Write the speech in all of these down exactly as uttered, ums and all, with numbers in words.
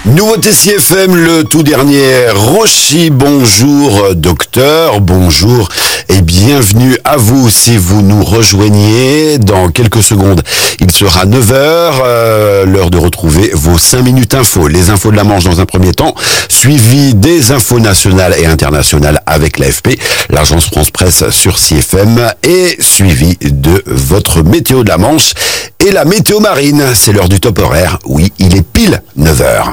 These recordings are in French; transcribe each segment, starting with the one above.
Nouveauté C F M, le tout dernier Rochi. Bonjour docteur, bonjour et bienvenue à vous si vous nous rejoignez. Dans quelques secondes, il sera neuf heures, euh, l'heure de retrouver vos cinq minutes infos. Les infos de la Manche dans un premier temps, suivi des infos nationales et internationales avec l'A F P, l'agence France Presse sur C F M, et suivi de votre météo de la Manche et la météo marine. C'est l'heure du top horaire. Oui, il est pile neuf heures.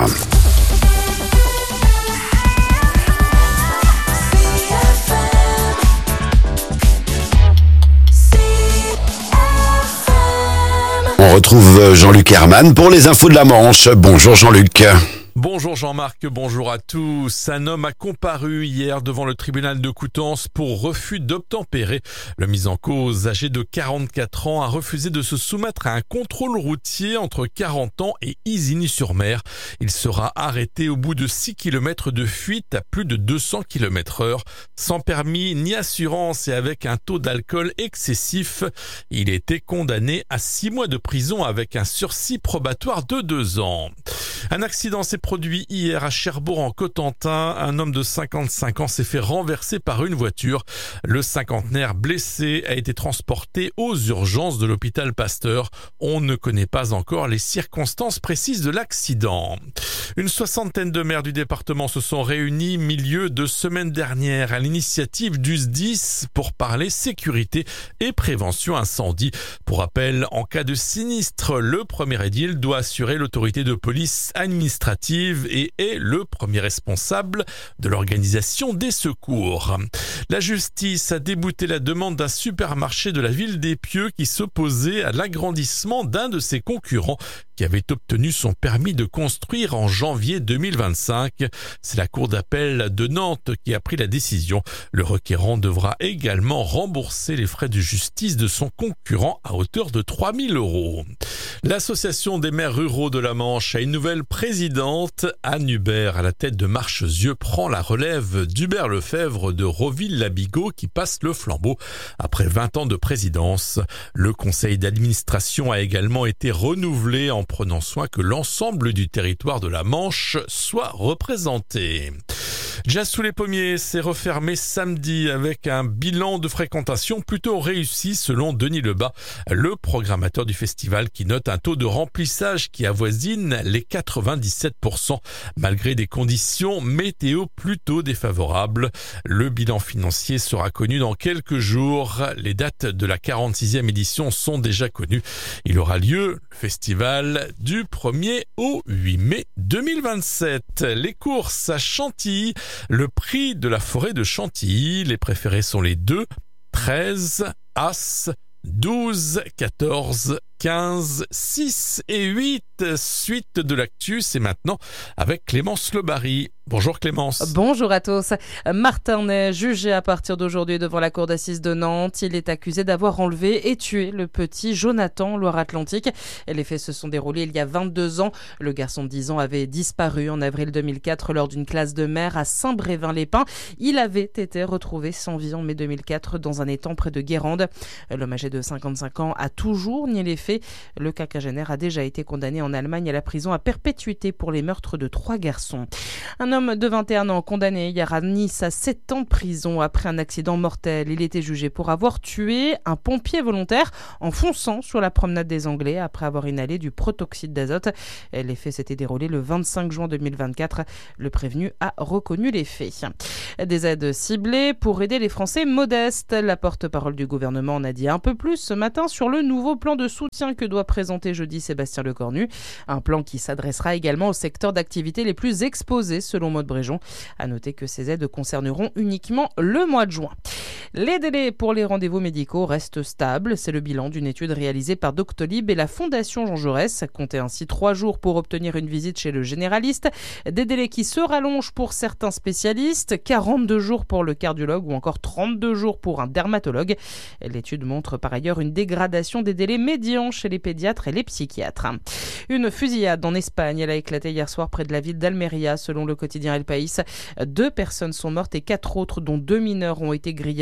On retrouve Jean-Luc Herman pour les infos de la Manche. Bonjour Jean-Luc. Bonjour Jean-Marc, bonjour à tous. Un homme a comparu hier devant le tribunal de Coutances pour refus d'obtempérer. Le mis en cause, âgé de quarante-quatre ans, a refusé de se soumettre à un contrôle routier entre quarante ans et Isigny-sur-Mer. Il sera arrêté au bout de six kilomètres de fuite à plus de deux cents kilomètres heure. Sans permis ni assurance et avec un taux d'alcool excessif, il était condamné à six mois de prison avec un sursis probatoire de deux ans. Un accident s'est produit hier à Cherbourg en Cotentin. Un homme de cinquante-cinq ans s'est fait renverser par une voiture. Le cinquantenaire blessé a été transporté aux urgences de l'hôpital Pasteur. On ne connaît pas encore les circonstances précises de l'accident. Une soixantaine de maires du département se sont réunis milieu de semaine dernière à l'initiative du S D I S pour parler sécurité et prévention incendie. Pour rappel, en cas de sinistre, le premier édile doit assurer l'autorité de police administrative et est le premier responsable de l'organisation des secours. La justice a débouté la demande d'un supermarché de la ville d'Épieux qui s'opposait à l'agrandissement d'un de ses concurrents qui avait obtenu son permis de construire en janvier deux mille vingt-cinq. C'est la cour d'appel de Nantes qui a pris la décision. Le requérant devra également rembourser les frais de justice de son concurrent à hauteur de trois mille euros. L'association des maires ruraux de la Manche a une nouvelle présidente. Anne Hubert, à la tête de Marchesieux, prend la relève d'Hubert Lefebvre de Roville-la-Bigot qui passe le flambeau après vingt ans de présidence. Le conseil d'administration a également été renouvelé en prenant soin que l'ensemble du territoire de la Manche soit représenté. Jazz sous les pommiers s'est refermé samedi avec un bilan de fréquentation plutôt réussi selon Denis Lebas, le programmateur du festival, qui note un taux de remplissage qui avoisine les quatre-vingt-dix-sept pour cent malgré des conditions météo plutôt défavorables. Le bilan financier sera connu dans quelques jours. Les dates de la quarante-sixième édition sont déjà connues. Il aura lieu, le festival, du premier au huit mai deux mille vingt-sept. Les courses à Chantilly, le prix de la forêt de Chantilly. Les préférés sont les deux, treize, As, douze, quatorze, quinze, six et huit. Suite de l'actu, c'est maintenant avec Clémence Lebary. Bonjour Clémence. Bonjour à tous. Martin est jugé à partir d'aujourd'hui devant la cour d'assises de Nantes. Il est accusé d'avoir enlevé et tué le petit Jonathan Loire-Atlantique. Les faits se sont déroulés il y a vingt-deux ans. Le garçon de dix ans avait disparu en avril deux mille quatre lors d'une classe de mer à Saint-Brévin-les-Pins. Il avait été retrouvé sans vie en mai deux mille quatre dans un étang près de Guérande. L'homme âgé de cinquante-cinq ans a toujours nié les faits. Le quinquagénaire a déjà été condamné en Allemagne à la prison à perpétuité pour les meurtres de trois garçons. Un homme de vingt et un ans condamné hier à Nice à sept ans de prison après un accident mortel. Il était jugé pour avoir tué un pompier volontaire en fonçant sur la promenade des Anglais après avoir inhalé du protoxyde d'azote. Les faits s'étaient déroulés le vingt-cinq juin deux mille vingt-quatre. Le prévenu a reconnu les faits. Des aides ciblées pour aider les Français modestes. La porte-parole du gouvernement en a dit un peu plus ce matin sur le nouveau plan de soutien que doit présenter jeudi Sébastien Lecornu. Un plan qui s'adressera également aux secteurs d'activité les plus exposés selon Maud Bréjon. À noter que ces aides concerneront uniquement le mois de juin. Les délais pour les rendez-vous médicaux restent stables. C'est le bilan d'une étude réalisée par Doctolib et la Fondation Jean Jaurès. Comptez ainsi trois jours pour obtenir une visite chez le généraliste. Des délais qui se rallongent pour certains spécialistes. quarante-deux jours pour le cardiologue ou encore trente-deux jours pour un dermatologue. L'étude montre par ailleurs une dégradation des délais médians chez les pédiatres et les psychiatres. Une fusillade en Espagne. Elle a éclaté hier soir près de la ville d'Almeria selon le quotidien El País. Deux personnes sont mortes et quatre autres, dont deux mineurs, ont été grièvement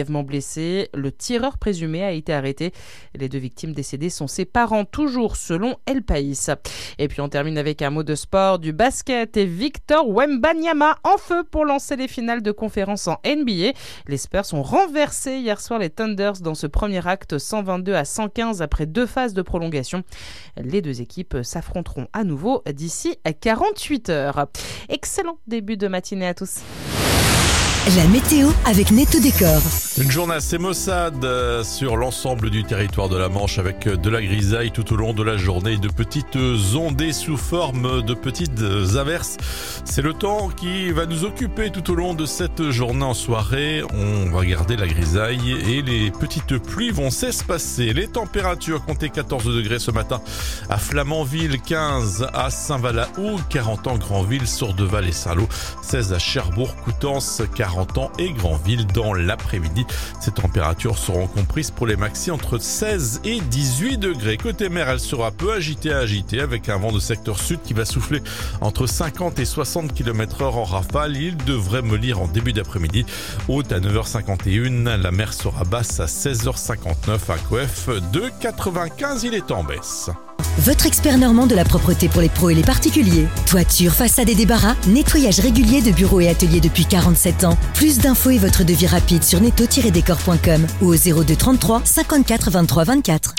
grièvement blessé. Le tireur présumé a été arrêté. Les deux victimes décédées sont ses parents, toujours selon El País. Et puis on termine avec un mot de sport, du basket et Victor Wembanyama en feu pour lancer les finales de conférence en N B A. Les Spurs ont renversé hier soir les Thunders dans ce premier acte cent vingt-deux à cent quinze après deux phases de prolongation. Les deux équipes s'affronteront à nouveau d'ici quarante-huit heures. Excellent début de matinée à tous. La météo avec Netto Décor. Une journée assez maussade euh, sur l'ensemble du territoire de la Manche avec euh, de la grisaille tout au long de la journée, de petites ondées sous forme de petites averses. C'est le temps qui va nous occuper tout au long de cette journée en soirée. On va garder la grisaille et les petites pluies vont s'espacer. Les températures comptaient quatorze degrés ce matin à Flamanville, quinze à Saint-Valahou, quarante en Granville, Sourdeval et Saint-Lô, seize à Cherbourg, Coutances, quarante ans et Granville dans l'après-midi. Ces températures seront comprises pour les maxi entre seize et dix-huit degrés. Côté mer, elle sera peu agitée à agitée avec un vent de secteur sud qui va souffler entre cinquante et soixante kilomètres heure en rafale. Il devrait mollir en début d'après-midi. Haute à neuf heures cinquante et une, la mer sera basse à seize heures cinquante-neuf à Coef de quatre-vingt-quinze. Il est en baisse. Votre expert normand de la propreté pour les pros et les particuliers. Toiture, façade et débarras, nettoyage régulier de bureaux et ateliers depuis quarante-sept ans. Plus d'infos et votre devis rapide sur netto tiret décor point com ou au zéro deux trente-trois cinquante-quatre vingt-trois vingt-quatre.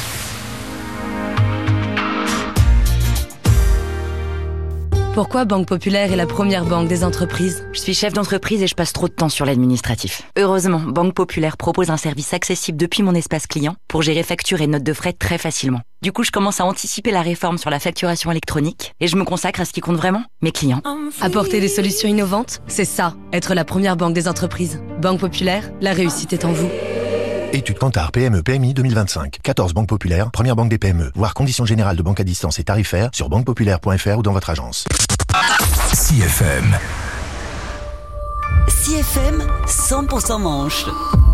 Pourquoi Banque Populaire est la première banque des entreprises ? Je suis chef d'entreprise et je passe trop de temps sur l'administratif. Heureusement, Banque Populaire propose un service accessible depuis mon espace client pour gérer factures et notes de frais très facilement. Du coup, je commence à anticiper la réforme sur la facturation électronique et je me consacre à ce qui compte vraiment, mes clients. Apporter des solutions innovantes, c'est ça, être la première banque des entreprises. Banque Populaire, la réussite est en vous. Étude Kantar P M E P M I deux mille vingt-cinq. quatorze banques populaires, première banque des P M E. Voir conditions générales de banque à distance et tarifaires sur banque populaire point f r ou dans votre agence. C F M. C F M cent pour cent Manche.